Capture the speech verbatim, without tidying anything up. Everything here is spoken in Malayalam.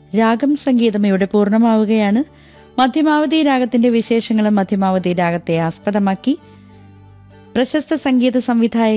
രാഗം സംഗീതം ഇവിടെ പൂർണ്ണമാവുകയാണ്. മധ്യമാവധി രാഗത്തിന്റെ വിശേഷങ്ങളും മധ്യമാവധി രാഗത്തെ ആസ്പദമാക്കി പ്രശസ്ത സംഗീത സംവിധായകൻ